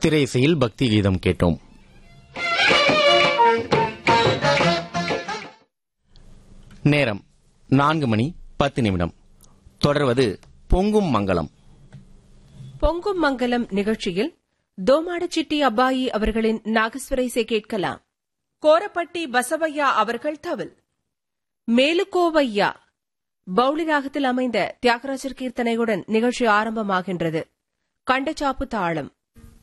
திரை இசையில் பக்தி கீதம் கேட்டோம். நேரம் 4:10. தொடர்வது பொங்கும் மங்கலம். பொங்கும் மங்கலம் நிகழ்ச்சியில் தோமாடச்சிட்டி அப்பாயி அவர்களின் நாகஸ்வர இசை கேட்கலாம். கோரப்பட்டி பசவையா அவர்கள் தவில், மேலுக்கோவையா பவுளி ராகத்தில் அமைந்த தியாகராஜர் கீர்த்தனையுடன் நிகழ்ச்சி ஆரம்பமாகின்றது. கண்டச்சாப்பு தாளம்.